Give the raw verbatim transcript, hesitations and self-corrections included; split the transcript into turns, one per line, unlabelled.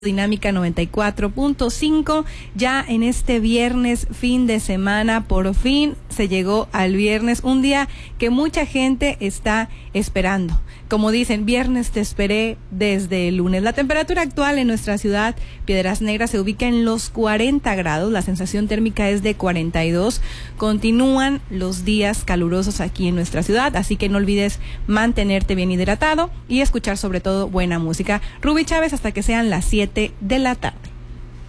Dinámica noventa y cuatro punto cinco. Ya en este viernes, fin de semana, por fin se llegó al viernes, un día que mucha gente está esperando. Como dicen, viernes te esperé desde el lunes. La temperatura actual en nuestra ciudad, Piedras Negras, se ubica en los cuarenta grados. La sensación térmica es de cuarenta y dos. Continúan los días calurosos aquí en nuestra ciudad, así que no olvides mantenerte bien hidratado y escuchar sobre todo buena música. Ruby Chávez, hasta que sean las siete de la tarde.